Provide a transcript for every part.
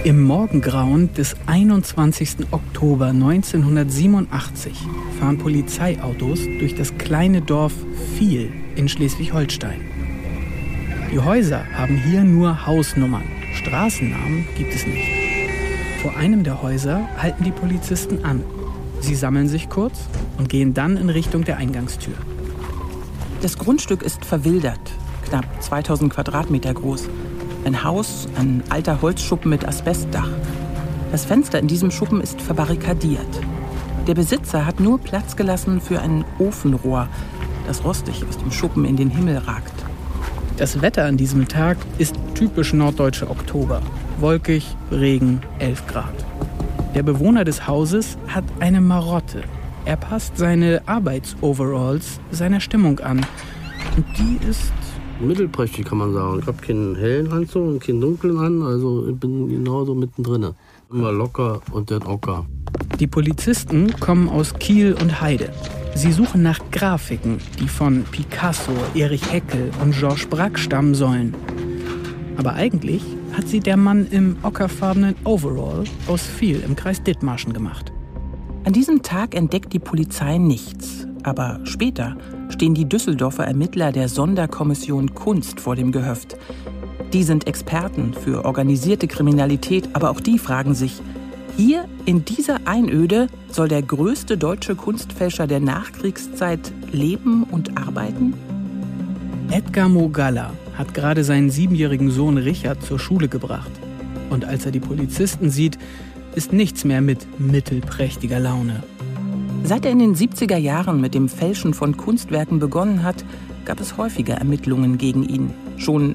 Im Morgengrauen des 21. Oktober 1987 fahren Polizeiautos durch das kleine Dorf Viel in Schleswig-Holstein. Die Häuser haben hier nur Hausnummern, Straßennamen gibt es nicht. Vor einem der Häuser halten die Polizisten an. Sie sammeln sich kurz und gehen dann in Richtung der Eingangstür. Das Grundstück ist verwildert, knapp 2000 Quadratmeter groß. Ein Haus, ein alter Holzschuppen mit Asbestdach. Das Fenster in diesem Schuppen ist verbarrikadiert. Der Besitzer hat nur Platz gelassen für ein Ofenrohr, das rostig aus dem Schuppen in den Himmel ragt. Das Wetter an diesem Tag ist typisch norddeutscher Oktober. Wolkig, Regen, 11 Grad. Der Bewohner des Hauses hat eine Marotte. Er passt seine Arbeitsoveralls seiner Stimmung an. Und die ist mittelprächtig, kann man sagen. Ich habe keinen hellen Anzug und keinen dunklen an, also ich bin genauso mittendrin. Immer locker und dann ocker. Die Polizisten kommen aus Kiel und Heide. Sie suchen nach Grafiken, die von Picasso, Erich Heckel und Georges Braque stammen sollen. Aber eigentlich hat sie der Mann im ockerfarbenen Overall aus Viel im Kreis Dithmarschen gemacht. An diesem Tag entdeckt die Polizei nichts. Aber später stehen die Düsseldorfer Ermittler der Sonderkommission Kunst vor dem Gehöft. Die sind Experten für organisierte Kriminalität, aber auch die fragen sich, hier in dieser Einöde soll der größte deutsche Kunstfälscher der Nachkriegszeit leben und arbeiten? Edgar Mogalla hat gerade seinen 7-jährigen Sohn Richard zur Schule gebracht. Und als er die Polizisten sieht, ist nichts mehr mit mittelprächtiger Laune. Seit er in den 70er Jahren mit dem Fälschen von Kunstwerken begonnen hat, gab es häufiger Ermittlungen gegen ihn. Schon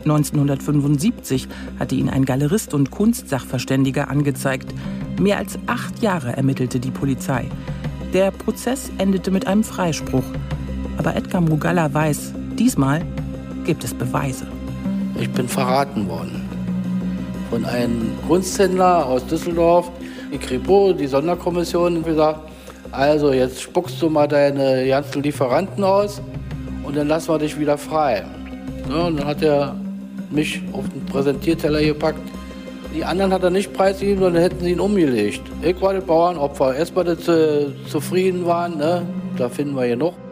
1975 hatte ihn ein Galerist und Kunstsachverständiger angezeigt. Mehr als 8 Jahre ermittelte die Polizei. Der Prozess endete mit einem Freispruch. Aber Edgar Mogalla weiß, diesmal gibt es Beweise. Ich bin verraten worden von einem Kunsthändler aus Düsseldorf. Die Kripo, die Sonderkommission, gesagt, also jetzt spuckst du mal deine ganzen Lieferanten aus und dann lassen wir dich wieder frei. Ja, und dann hat er mich auf den Präsentierteller gepackt. Die anderen hat er nicht preisgegeben, sondern hätten sie ihn umgelegt. Ich war das Bauernopfer. Erstmal, dass sie zufrieden waren, ne? Da finden wir hier noch.